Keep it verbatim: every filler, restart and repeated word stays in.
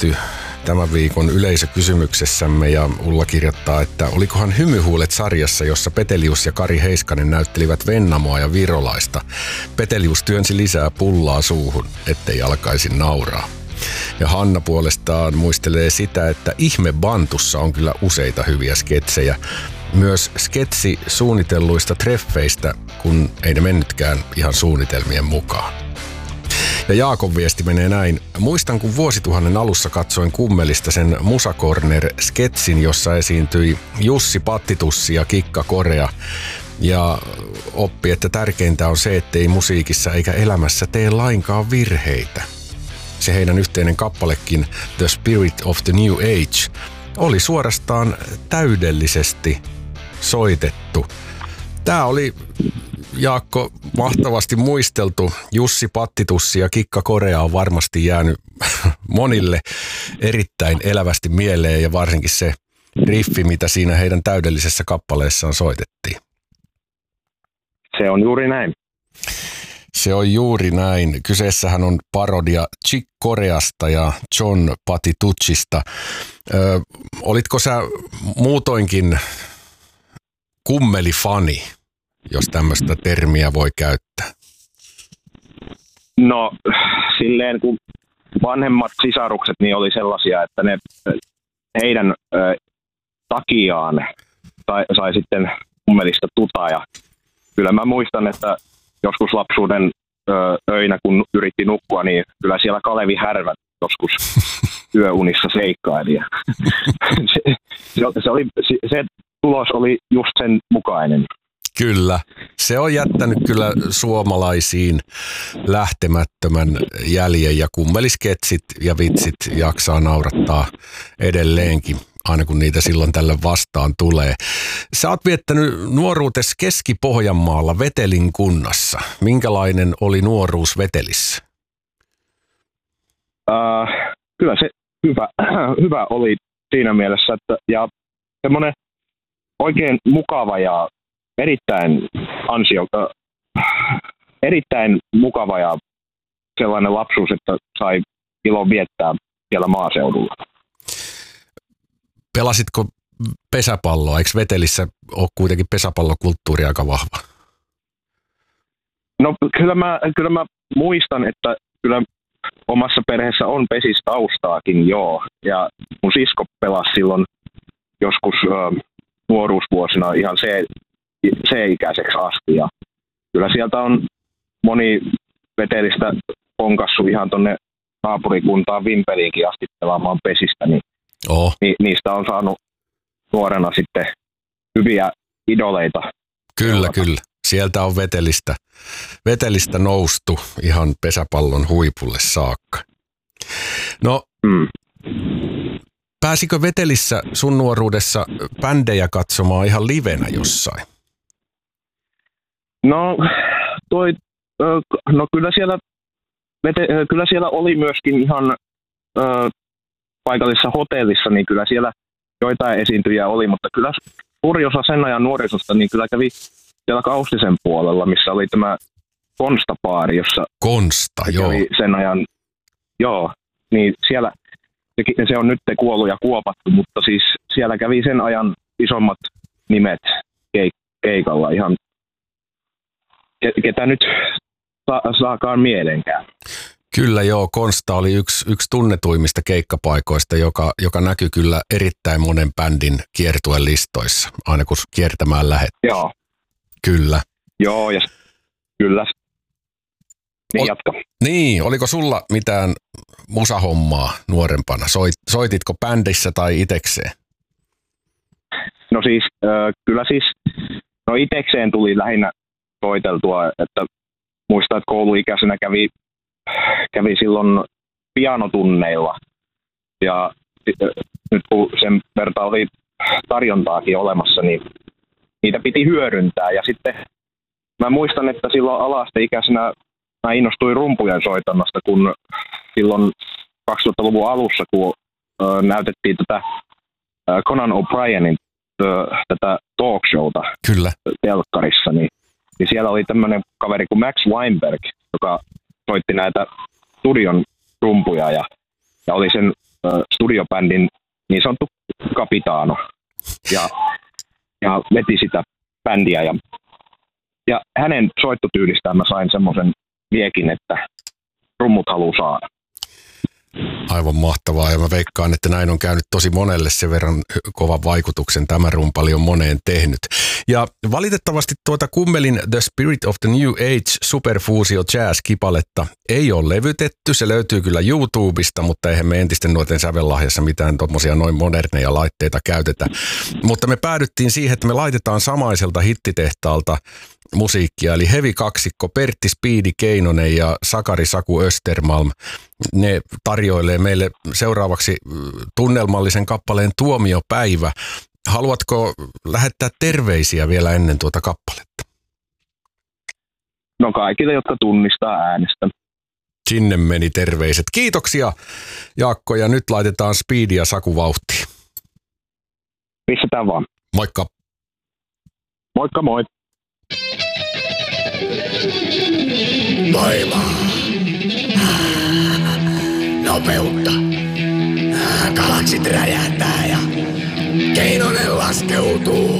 kyselty tämän viikon yleisökysymyksessämme ja Ulla kirjoittaa, että olikohan Hymyhuulet-sarjassa, jossa Petelius ja Kari Heiskanen näyttelivät Vennamoa ja Virolaista. Petelius työnsi lisää pullaa suuhun, ettei alkaisi nauraa. Ja Hanna puolestaan muistelee sitä, että Ihme Bantussa on kyllä useita hyviä sketsejä. Myös sketsi suunnitelluista treffeistä, kun ei ne mennytkään ihan suunnitelmien mukaan. Ja Jaakon viesti menee näin. Muistan, kun vuosituhannen alussa katsoin Kummelista sen Musa Corner-sketsin, jossa esiintyi Jussi Pattitussi ja Kikka Korea. Ja oppi, että tärkeintä on se, ettei musiikissa eikä elämässä tee lainkaan virheitä. Se heidän yhteinen kappalekin The Spirit of the New Age oli suorastaan täydellisesti soitettu. Tää oli, Jaakko, mahtavasti muisteltu. Jussi Pattitussi ja Kikka Korea on varmasti jäänyt monille erittäin elävästi mieleen ja varsinkin se riffi, mitä siinä heidän täydellisessä kappaleessaan soitettiin. Se on juuri näin. Se on juuri näin. Kyseessähän on parodia Chick Coreasta ja John Patitucista. Ö, olitko sä muutoinkin kummelifani, jos tämmöistä termiä voi käyttää? No silleen, kun vanhemmat sisarukset niin oli sellaisia, että ne heidän ö, takiaan sai, sai sitten kummelista tuta. Ja kyllä mä muistan, että joskus lapsuuden ö, öinä, kun yritti nukkua, niin kyllä siellä Kalevi Härvät joskus yöunissa seikkaili. se, se, se, oli, se tulos oli just sen mukainen. Kyllä. Se on jättänyt kyllä suomalaisiin lähtemättömän jäljen ja kummelisketsit ja vitsit jaksaa naurattaa edelleenkin, aina kun niitä silloin tällöin vastaan tulee. Sä oot viettänyt nuoruutesi Keski-Pohjanmaalla Vetelin kunnassa. Minkälainen oli nuoruus Vetelissä? Uh, kyllä se hyvä, hyvä oli siinä mielessä, että ja semmoinen oikein mukava ja erittäin ansio, uh, erittäin mukava ja sellainen lapsuus, että sai ilon viettää siellä maaseudulla. Pelasitko pesäpalloa? Eikö Vetelissä ole kuitenkin pesäpallokulttuuri aika vahva? No kyllä mä, kyllä mä muistan, että kyllä omassa perheessä on pesistaustaakin, joo. Ja mun sisko pelasi silloin joskus ö, nuoruusvuosina ihan C, C-ikäiseksi asti. Ja kyllä sieltä on moni Vetelistä ponkassu ihan tonne naapurikuntaan Vimpeliinkin asti pelaamaan pesistä, niin oh. ni, niistä on saanut nuorena sitten hyviä idoleita. Kyllä, seurata. Kyllä. Sieltä on Vetelistä, Vetelistä noustu ihan pesäpallon huipulle saakka. No, mm. pääsikö Vetelissä sun nuoruudessa bändejä katsomaan ihan livenä jossain? No, toi, no kyllä, siellä, kyllä siellä oli myöskin ihan ö, paikallisessa hotellissa, niin kyllä siellä joitain esiintyjiä oli, mutta kyllä suuri osa sen ajan nuorisosta niin kyllä kävi siellä Kaustisen puolella, missä oli tämä Konsta-baari, jossa Konsta, joo. sen ajan, joo, niin siellä, se on nyt kuollut ja kuopattu, mutta siis siellä kävi sen ajan isommat nimet keikalla ihan, ketä nyt sa- saakaan mielenkään. Kyllä joo, Konsta oli yksi, yksi tunnetuimmista keikkapaikoista, joka, joka näkyi kyllä erittäin monen bändin kiertuen listoissa, aina kun kiertämään lähdettiin. Joo. Kyllä. Joo, ja kyllä. Niin jatka. Niin, oliko sulla mitään musahommaa nuorempana? Soit, soititko bändissä tai itekseen? No siis, äh, kyllä siis, no itekseen tuli lähinnä soiteltua, että muistan, että kouluikäisenä kävi, kävi silloin pianotunneilla. Ja äh, nyt kun sen verta oli tarjontaakin olemassa, niin niitä piti hyödyntää. Ja sitten mä muistan, että silloin ala-asteikäisenä mä innostuin rumpujen soitannasta, kun silloin kaksituhattaluvun alussa, kun ö, näytettiin tätä ö, Conan O'Brienin ö, tätä talk-showta Kyllä. telkkarissa, niin, niin siellä oli tämmöinen kaveri kuin Max Weinberg, joka soitti näitä studion rumpuja ja, ja oli sen studiobändin niin sanottu kapitaano ja, ja veti sitä bändiä. Ja, ja hänen soittotyylistään mä sain semmoisen viekin, että rummut haluu saada. Aivan mahtavaa, ja mä veikkaan, että näin on käynyt tosi monelle, sen verran kovan vaikutuksen tämä rumpali on moneen tehnyt. Ja valitettavasti tuota Kummelin The Spirit of the New Age Superfuusio Jazz-kipaletta ei ole levytetty. Se löytyy kyllä YouTubesta, mutta eihän me entisten nuorten sävellahjassa mitään tommosia noin moderneja laitteita käytetä. Mutta me päädyttiin siihen, että me laitetaan samaiselta hittitehtaalta musiikkia, eli heavy-kaksikko Pertti Speedy Keinonen ja Sakari Saku Östermalm. Ne tarjoilee meille seuraavaksi tunnelmallisen kappaleen Tuomiopäivä. Haluatko lähettää terveisiä vielä ennen tuota kappaletta? No kaikille, jotka tunnistaa äänestä. Sinne meni terveiset. Kiitoksia Jaakko, ja nyt laitetaan Speedy ja Saku vauhtiin. Pistetään vaan. Moikka. Moikka moi. Voimaa. Nopeutta. Galaksit räjähtää ja Keinonen laskeutuu.